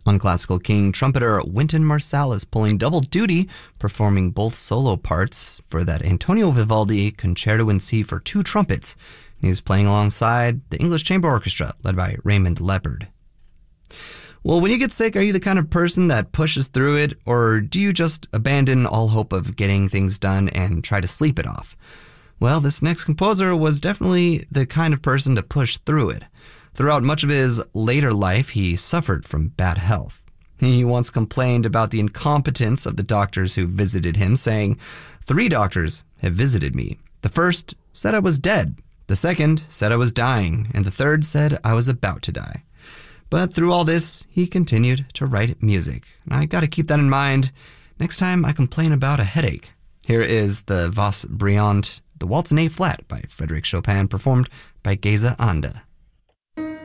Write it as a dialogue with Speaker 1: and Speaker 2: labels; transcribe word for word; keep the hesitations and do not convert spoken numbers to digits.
Speaker 1: On Classical King, trumpeter Wynton Marsalis pulling double duty, performing both solo parts for that Antonio Vivaldi Concerto in C for two trumpets. He was playing alongside the English Chamber Orchestra, led by Raymond Leppard. Well, when you get sick, are you the kind of person that pushes through it, or do you just abandon all hope of getting things done and try to sleep it off? Well, this next composer was definitely the kind of person to push through it. Throughout much of his later life, he suffered from bad health. He once complained about the incompetence of the doctors who visited him, saying, "Three doctors have visited me. The first said I was dead, the second said I was dying, and the third said I was about to die." But through all this, he continued to write music. And I gotta keep that in mind next time I complain about a headache. Here is the Was Brillant, the Waltz in A flat by Frédéric Chopin, performed by Geza Anda.